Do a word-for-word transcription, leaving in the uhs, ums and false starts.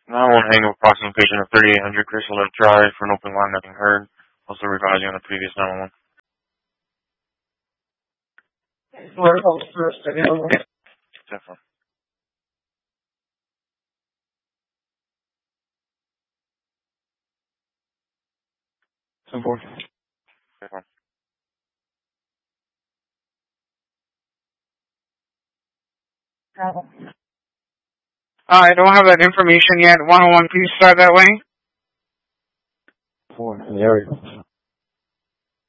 nine one hang of approximate patient of thirty-eight hundred Crystal Lake Drive for an open line, nothing heard. Also revising on the previous nine one one. Warehouse first available. Definitely. ten four. Definitely. I don't have that information yet. one oh one, please start that way. Four in the area.